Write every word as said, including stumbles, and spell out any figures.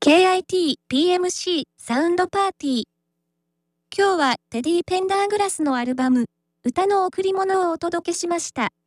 ケーアイティーピーエムシー サウンドパーティー。今日はテディ・ペンダーグラスのアルバム、歌の贈り物をお届けしました。